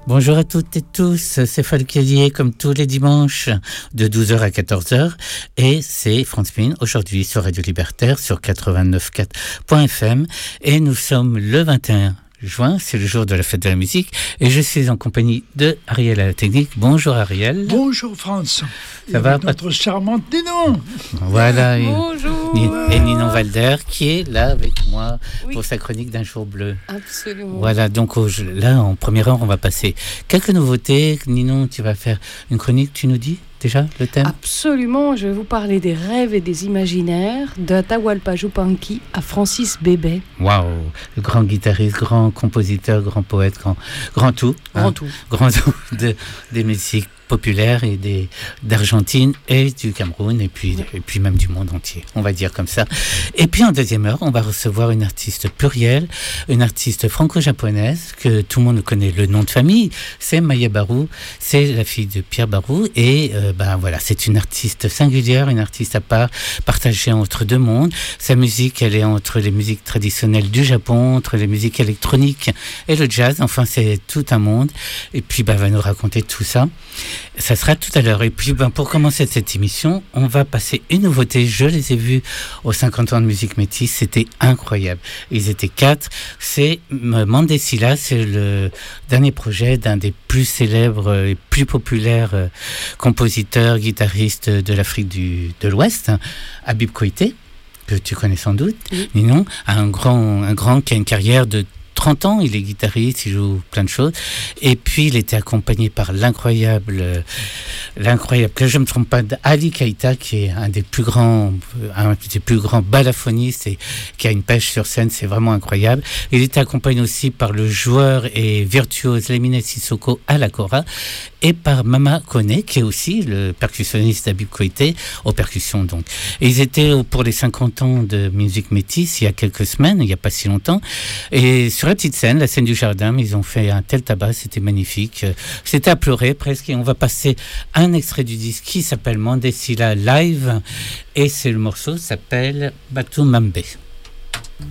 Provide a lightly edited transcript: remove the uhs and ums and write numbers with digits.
Bonjour à toutes et tous, c'est Falquelier comme tous les dimanches de 12h à 14h et c'est France Mine aujourd'hui sur Radio Libertaire sur 89.4.fm et nous sommes le 21 juin, c'est le jour de la fête de la musique et je suis en compagnie de Ariel à la technique. Bonjour Ariel. Bonjour France. Ça va notre charmante Ninon. Voilà. Bonjour. Et Ninon Valder qui est là avec moi pour sa chronique d'un jour bleu. Absolument. Voilà, donc là en première heure on va passer quelques nouveautés. Ninon, tu vas faire une chronique, tu nous dis déjà le thème? Absolument, je vais vous parler des rêves et des imaginaires d'Atahualpa Yupanqui à Francis Bébé. Waouh, le grand guitariste, grand compositeur, grand poète, grand tout. Grand tout des musiques populaires et d'Argentine et du Cameroun et puis même du monde entier, on va dire comme ça. Et puis en deuxième heure, on va recevoir une artiste plurielle, une artiste franco-japonaise que tout le monde connaît le nom de famille, c'est Maya Barou, c'est la fille de Pierre Barou et voilà, c'est une artiste singulière, une artiste à part, partagée entre deux mondes. Sa musique, elle est entre les musiques traditionnelles du Japon, entre les musiques électroniques et le jazz, enfin c'est tout un monde. Et puis elle va nous raconter tout ça. Ça sera tout à l'heure. Et puis, pour commencer cette émission, on va passer une nouveauté. Je les ai vus aux 50 ans de musique métisse. C'était incroyable. Ils étaient 4. C'est Mandesila. C'est le dernier projet d'un des plus célèbres et plus populaires compositeurs, guitaristes de l'Afrique de l'Ouest, Habib Koité, que tu connais sans doute. Non, un grand qui a une carrière de 30 ans, il est guitariste, il joue plein de choses. Et puis, il était accompagné par l'incroyable, que je ne me trompe pas, Ali Keïta, qui est un des plus grands balafhonistes et qui a une pêche sur scène, c'est vraiment incroyable. Il était accompagné aussi par le joueur et virtuose Lamine Sissoko à la kora et par Mama Kone, qui est aussi le percussionniste d'Habib Koité, aux percussions donc. Et ils étaient pour les 50 ans de musique métisse il y a quelques semaines, il n'y a pas si longtemps. Et sur la petite scène, la scène du jardin, ils ont fait un tel tabac, c'était magnifique. C'était à pleurer presque. Et on va passer un extrait du disque qui s'appelle Mandesila Live. Et le morceau s'appelle Batu Mambe.